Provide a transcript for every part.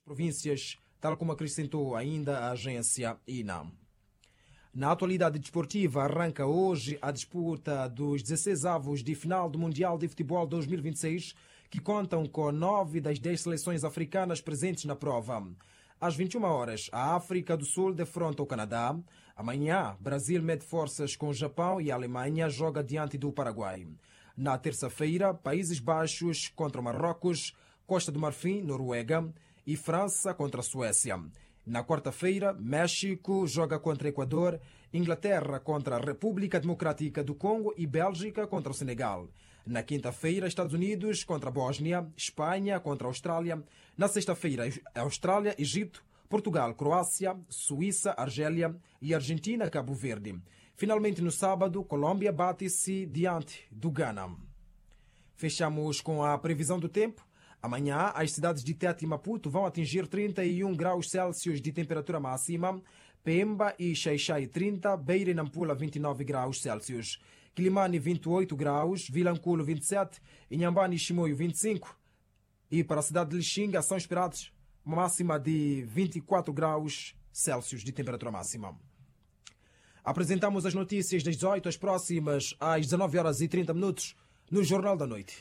províncias, tal como acrescentou ainda a agência INAM. Na atualidade desportiva, arranca hoje a disputa dos 16avos de final do Mundial de Futebol 2026, que contam com 9 das 10 seleções africanas presentes na prova. Às 21 horas, a África do Sul defronta o Canadá. Amanhã, Brasil mede forças com o Japão e a Alemanha joga diante do Paraguai. Na terça-feira, Países Baixos contra o Marrocos, Costa do Marfim, Noruega e França contra a Suécia. Na quarta-feira, México joga contra Equador, Inglaterra contra a República Democrática do Congo e Bélgica contra o Senegal. Na quinta-feira, Estados Unidos contra a Bósnia, Espanha contra a Austrália. Na sexta-feira, Austrália, Egito, Portugal, Croácia, Suíça, Argélia e Argentina, Cabo Verde. Finalmente, no sábado, Colômbia bate-se diante do Ghana. Fechamos com a previsão do tempo. Amanhã, as cidades de Tete e Maputo vão atingir 31 graus Celsius de temperatura máxima, Pemba e Xai-Xai 30, Beira e Nampula 29 graus Celsius, Quilimane 28 graus, Vilanculo 27, Inhambane e Chimoio 25. E para a cidade de Lixinga são esperados uma máxima de 24 graus Celsius de temperatura máxima. Apresentamos as notícias das 18 às próximas às 19 horas e 30 minutos no Jornal da Noite.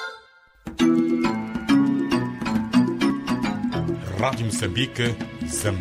Rádio Moçambique, Zambésia.